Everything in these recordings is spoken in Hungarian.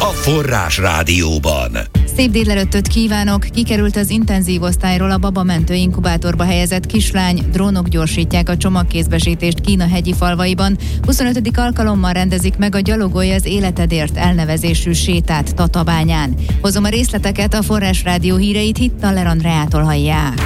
Forrás Rádióban. Szép délelőttöt kívánok! Kikerült az intenzív osztályról a babamentő inkubátorba helyezett kislány. Drónok gyorsítják a csomagkézbesítést Kína hegyi falvaiban. 25. alkalommal rendezik meg a Gyalogolj az életedért elnevezésű sétát Tatabányán. Hozom a részleteket, a Forrás Rádió híreit Hittaler Andreától hallják.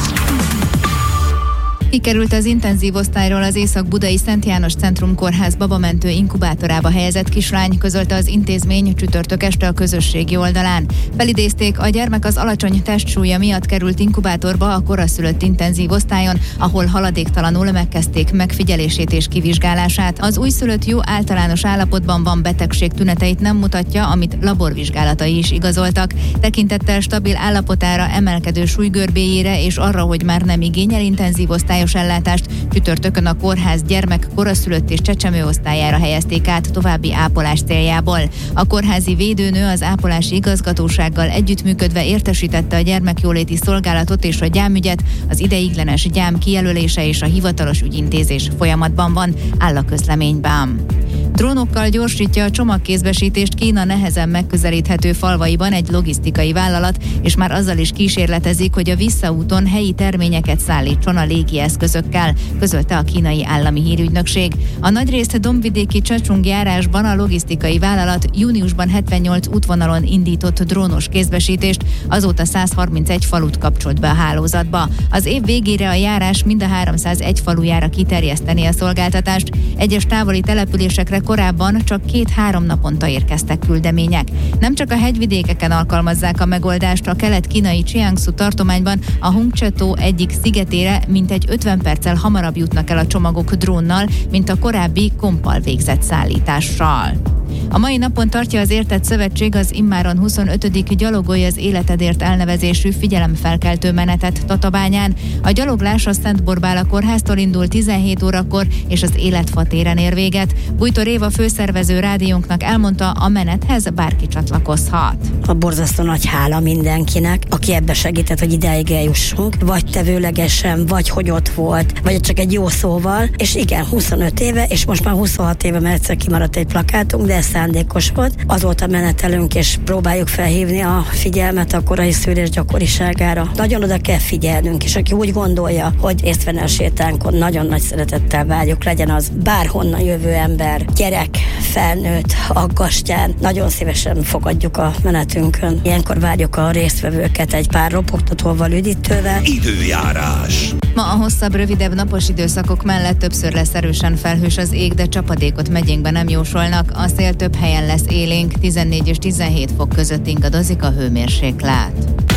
Kikerült az intenzív osztályról az Észak-Budai Szent János Centrum Kórház babamentő inkubátorába helyezett kislány, közölte az intézmény csütörtök este a közösségi oldalán. Felidézték, a gyermek az alacsony testsúlya miatt került inkubátorba a koraszülött intenzív osztályon, ahol haladéktalanul megkezdték megfigyelését és kivizsgálását. Az újszülött jó általános állapotban van, betegség tüneteit nem mutatja, amit laborvizsgálatai is igazoltak. Tekintettel stabil állapotára, emelkedő súlygörbéjére és arra, hogy már nem igényel intenzív osztályos ellátást, csütörtökön a kórház gyermek, koraszülött és csecsemő osztályára helyezték át további ápolás céljából. A kórházi védőnő az ápolási igazgatósággal együttműködve értesítette a gyermekjóléti szolgálatot és a gyámügyet, az ideiglenes gyám kijelölése és a hivatalos ügyintézés folyamatban van, áll a közleményben. Drónokkal gyorsítja a csomagkézbesítést Kína nehezen megközelíthető falvaiban egy logisztikai vállalat, és már azzal is kísérletezik, hogy a visszaúton helyi terményeket szállítson a légieszközökkel, közölte a kínai állami hírügynökség. A nagyrészt dombvidéki Csachung járásban a logisztikai vállalat júniusban 78 útvonalon indított drónos kézbesítést, azóta 131 falut kapcsolt be a hálózatba. Az év végére a járás mind a 301 falujára kiterjeszteni a szolgáltatást. Egyes távoli településekre korábban csak 2-3 naponta érkeztek küldemények. Nem csak a hegyvidékeken alkalmazzák a megoldást, a kelet-kínai Jiangsu tartományban a Hongche-tó egyik szigetére mintegy 50 perccel hamarabb jutnak el a csomagok drónnal, mint a korábbi kompal végzett szállítással. A mai napon tartja az Értett Szövetség az immáron 25. Gyalogolj az életedért elnevezésű figyelemfelkeltő menetet Tatabányán. A gyaloglás a Szent Borbála kórháztól indul 17 órakor, és az Életfa téren ér véget. Bújtor Éva főszervező rádiónknak elmondta, a menethez bárki csatlakozhat. A borzasztó nagy hála mindenkinek, aki ebbe segített, hogy ideig eljussunk, vagy tevőlegesen, vagy hogy ott volt, vagy csak egy jó szóval, és igen, 25 éve, és most már 26 éve, mert egyszer kimaradt egy plakátunk, de ez szándékos volt. Azóta menetelünk, és próbáljuk felhívni a figyelmet a korai szülés gyakoriságára. Nagyon oda kell figyelnünk, és aki úgy gondolja, hogy részt venne a sétánkon, nagyon nagy szeretettel várjuk, legyen az bárhonnan jövő ember, gyerek, felnőtt, aggastyán. Nagyon szívesen fogadjuk a menetünkön. Ilyenkor várjuk a résztvevőket egy pár ropogtatóval, üdítővel. Időjárás. Ma a hosszabb, rövidebb napos időszakok mellett többször lesz erősen felhős az ég, de csapadékot megyénkben nem jósolnak. A szél több helyen lesz élénk, 14 és 17 fok között ingadozik a hőmérséklet.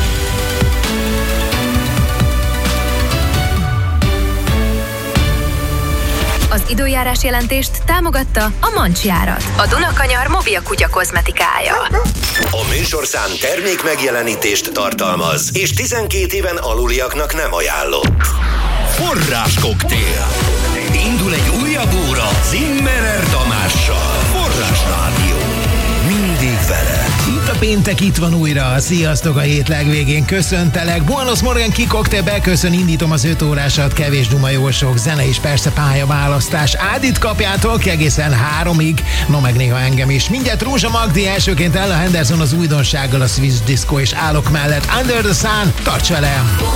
Az időjárás jelentést támogatta a Mancsjárat, a Dunakanyar mobil kutya kozmetikája. A műsorszám termék megjelenítést tartalmaz, és 12 éven aluliaknak nem ajánlott. Forrás koktél. Indul egy újabb óra Zimmerer Tamással. Forrás Rádió. Mindig veled. Itt a péntek, itt van újra. Sziasztok, a hét legvégén köszöntelek. Buenos Morgan kikoktél beköszön, indítom az 5 órásat, kevés duma, jó sok zene és persze pályaválasztás. Ádit kapjátok egészen 3-ig, no meg néha engem is. Mindjárt Rózsa Magdi, elsőként Ella Henderson az újdonsággal, a Swiss Disco és állok mellett Under the Sun. Tarts velem!